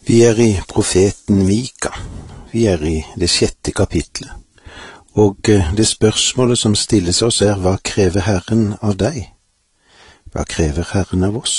Vi er i profeten Mika. Vi er i det 6. kapitlet. Og det spørsmålet som stilles oss er, hva krever Herren av deg? Hva krever Herren av oss?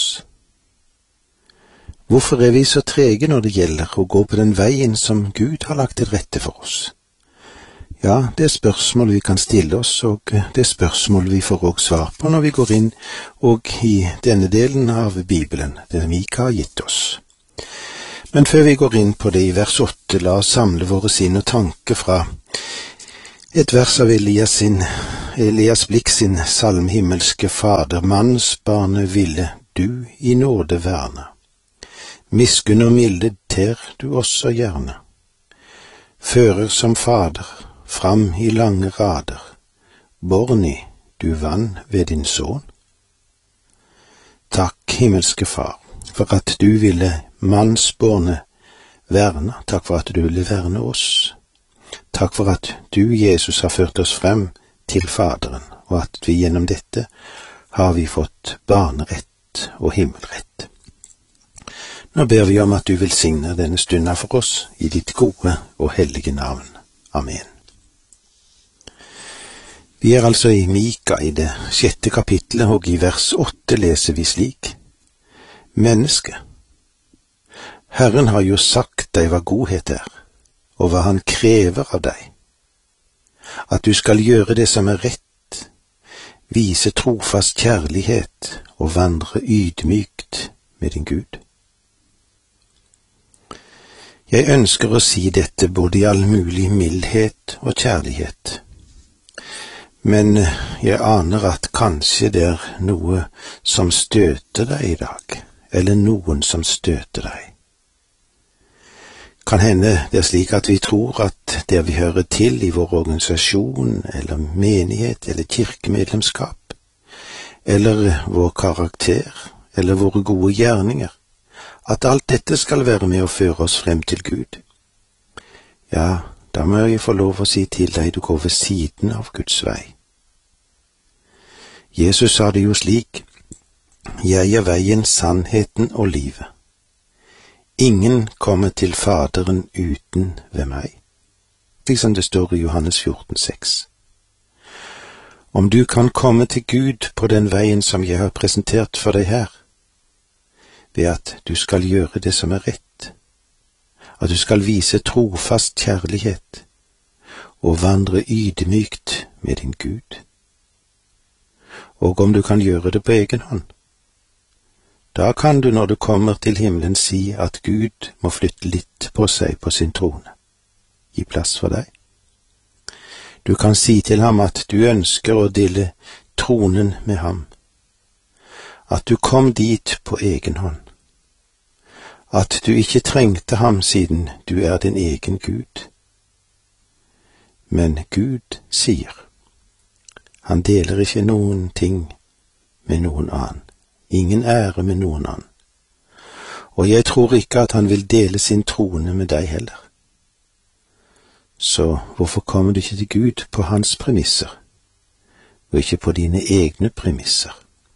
Hvorfor er vi så trege når det gjelder å gå på den veien som Gud har lagt til rette for oss? Ja, det er spørsmål vi kan stille oss, og det er spørsmål vi får også svar på når vi går inn og i denne delen av Bibelen, det Mika har gitt oss. Men før vi går inn på det i vers 8, la oss samle våre sinn og tanke fra et vers av Elias Blikk sin salm Himmelske Fader, mannsbarnet ville du i nåde verne. Miskunn og milde ter du også gjerne. Fører som fader, fram i lange rader, borni du vann ved din son. Takk, himmelske Far, for at du ville mannsbårne verne. Takk for at du ville verne oss. Takk for at du, Jesus, har ført oss frem til Faderen, og at vi gjennom dette har vi fått barnerett og himmelrett. Nå ber vi om at du velsigner denne stunden for oss i ditt gode og hellige navn. Amen. Vi er altså i Mika i det 6. kapitlet, og i vers 8 leser vi slik: Menneske, Herren har jo sagt deg hva godhet er, og hva han krever av deg. At du skal gjøre det som er rett, vise trofast kjærlighet og vandre ydmykt med din Gud. Jeg ønsker å si dette både i all mulig mildhet og kjærlighet, men jeg aner at kanskje det er noe som støter deg i dag, eller noen som støter deg. Kan hende det er slik at vi tror at der vi hører til i vår organisasjon, eller menighet, eller kirkemedlemskap, eller vår karakter, eller våre gode gjerninger, at alt dette skal være med å føre oss frem til Gud. Ja, da må jeg få lov å si til deg, du går ved siden av Guds vei. Jesus sa det jo slik: Jeg er veien, sannheten og livet. Ingen kommer til Faderen uten ved meg. Slik som det står i Johannes 14,6. Om du kan komme til Gud på den veien som jeg har presentert for deg her, ved at du skal gjøre det som er rett, at du skal vise trofast kjærlighet og vandre ydmykt med din Gud, og om du kan gjøre det på egen hånd, da kan du når du kommer til himmelen si at Gud må flytte litt på seg på sin trone, gi plass for deg. Du kan si til ham at du ønsker å dele tronen med ham, at du kom dit på egen hånd, at du ikke trengte ham siden du er din egen Gud. Men Gud sier, han deler ikke noen ting med noen annen. Ingen ære med noen annen. Og jeg tror ikke at han vil dele sin trone med deg heller. Så hvorfor kommer du ikke til Gud på hans premisser, og ikke på dine egne premisser?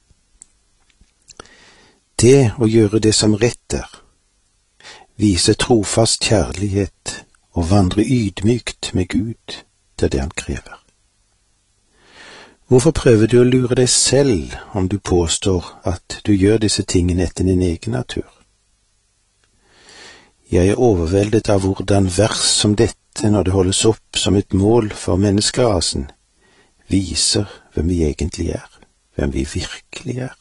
Det å gjøre det som rett er, vise trofast kjærlighet og vandre ydmykt med Gud, det er det han krever. Hvorfor prøver du å lure deg selv om du påstår at du gjør disse tingene etter din egen natur? Jeg er overveldet av hvordan vers som dette, når det holdes opp som et mål for menneskerasen, viser hvem vi egentlig er, hvem vi virkelig er.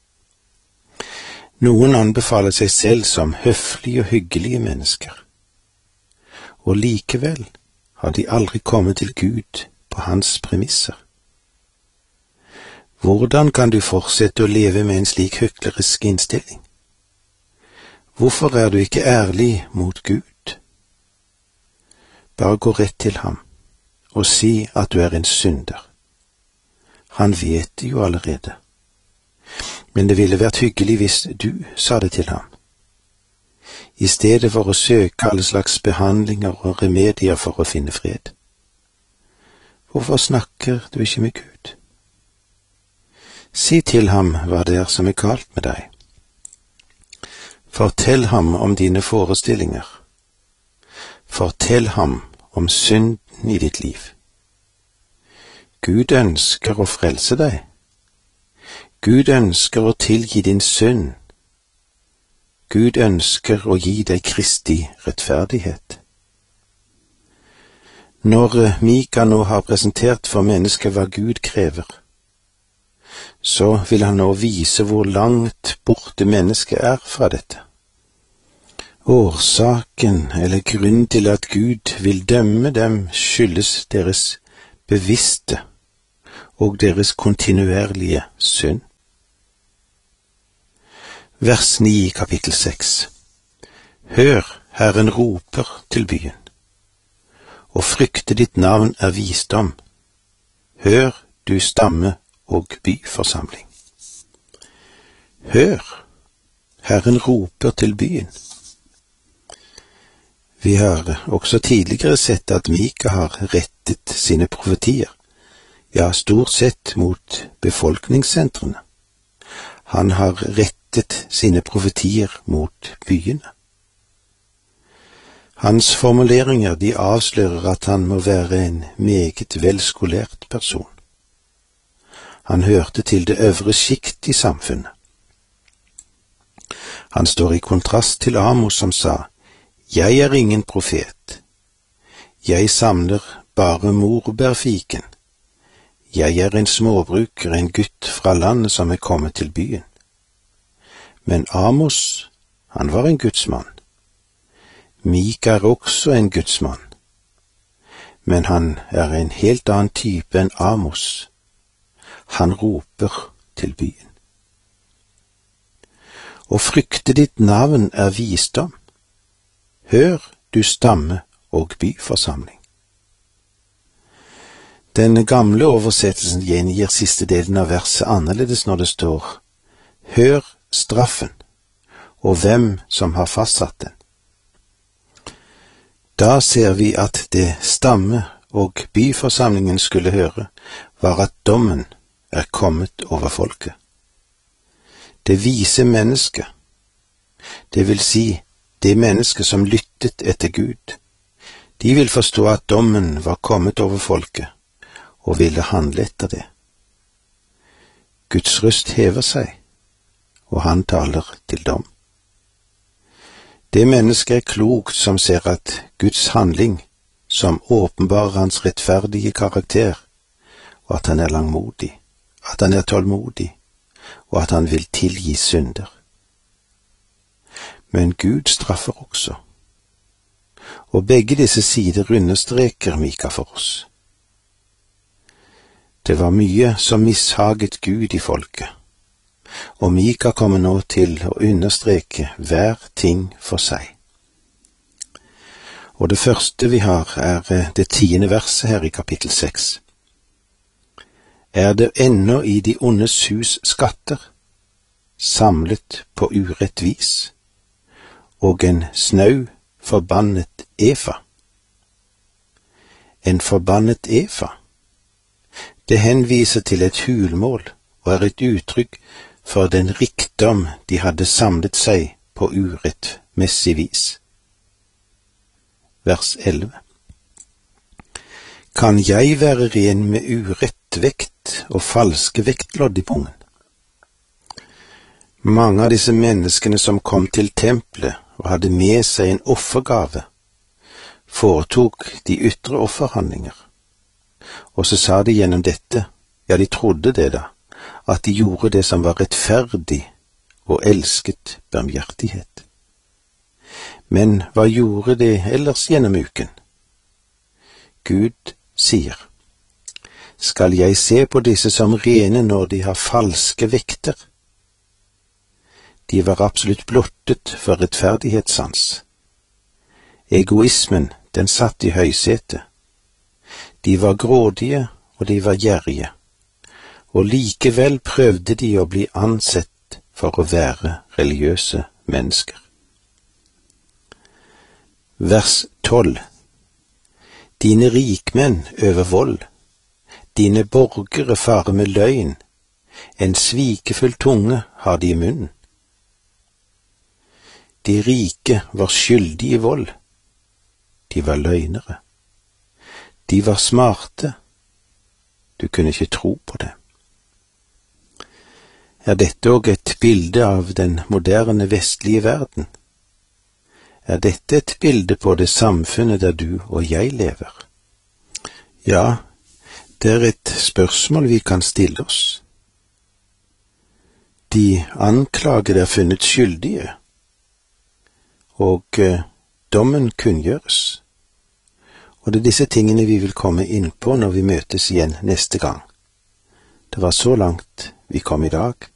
Noen anbefaler seg selv som høflige og hyggelige mennesker, og likevel har de aldri kommet til Gud på hans premisser. Hvordan kan du fortsette å leve med en slik hyklerisk innstilling? Hvorfor er du ikke ærlig mot Gud? Bare gå rett til ham og si at du er en synder. Han vet det jo allerede. Men det ville vært hyggelig hvis du sa det til ham, i stedet for å søke alle slags behandlinger og remedier for å finne fred. Hvorfor snakker du ikke med Gud? Si til ham hva det er som er galt med deg. Fortell ham om dine forestillinger. Fortell ham om synden i ditt liv. Gud ønsker å frelse deg. Gud ønsker å tilgi din synd. Gud ønsker å gi deg Kristi rettferdighet. Når Mika nå har presentert for mennesket hva Gud krever, så vil han nå vise hvor langt borte mennesket er fra dette. Årsaken eller grunnen til at Gud vil dømme dem skyldes deres bevisste og deres kontinuerlige synd. Vers 9 i kapittel 6. Hør, Herren roper til byen. Å frykte ditt navn er visdom. Hør, du stamme og byforsamling. Hør, Herren roper til byen. Vi har også tidligere sett at Mika har rettet sine profetier, ja, stort sett mot befolkningssentrene. Han har rettet sine profetier mot byene. Hans formuleringer, de avslører at han må være en meget velskolert person. Han hørte til det øvre sjikt i samfunnet. Han står i kontrast til Amos som sa, «Jeg er ingen profet. Jeg samler bare morbærfiken. Jeg er en småbruker, en gutt fra landet som er kommet til byen.» Men Amos, han var en gudsmann. Mika er også en gudsmann. Men han er en helt annen type enn Amos. Han roper til byen. Å frykte ditt navn er visdom. Hør, du stamme og byforsamling. Den gamle oversettelsen gjengir siste delen av verset annerledes når det står, hør straffen, og hvem som har fastsatt den. Da ser vi at det stamme og byforsamlingen skulle høre, var at dommen er kommet over folket. Det vise mennesket, det vil si det mennesket som lyttet etter Gud, de vil forstå at dommen var kommet over folket, og ville handle etter det. Guds røst hever seg, og han taler til dom. Det mennesket er klokt som ser at Guds handling, som åpenbarer hans rettferdige karakter, og at han er langmodig, at han er tålmodig, og at han vil tilgi synder. Men Gud straffer også, og begge disse sider understreker Mika for oss. Det var mye som mishaget Gud i folket, og Mika kommer nå til å understreke hver ting for seg. Og det første vi har er det 10. verset her i kapittel 6. Er det ennå i de ondes hus skatter, samlet på urett vis, og en snau forbannet efa? En forbannet efa, det henviser til et hulmål og er et uttrykk for den rikdom de hadde samlet seg på urettmessig vis. Vers 11. Kan jeg være ren med urett vekt og falske vektlodd i pungen? Mange av disse menneskene som kom til tempelet og hadde med seg en offergave, foretok de ytre offerhandlinger. Og så sa de gjennom dette, ja, de trodde det da, at de gjorde det som var rettferdig og elsket barmhjertighet. Men hva gjorde de ellers gjennom uken? Gud sier, skal jeg se på disse som rene når de har falske vekter? De var absolutt blottet for rettferdighetssans. Egoismen, den satt i høysetet. De var grådige, og de var gjerrige, og likevel prøvde de å bli ansett for å være religiøse mennesker. Vers 12. Dine rikmenn øver vold, dine borgere farer med løgn, en svikefull tunge har de i munnen. De rike var skyldige i vold. De var løgnere. De var smarte. Du kunne ikke tro på det. Er dette også et bilde av den moderne vestlige verden? Er dette et bilde på det samfunnet der du og jeg lever? Ja, det er et spørsmål vi kan stille oss. De anklagede er funnet skyldige, og dommen kunngjøres. Og det er disse tingene vi vil komme inn på når vi møtes igjen neste gang. Det var så langt vi kom i dag.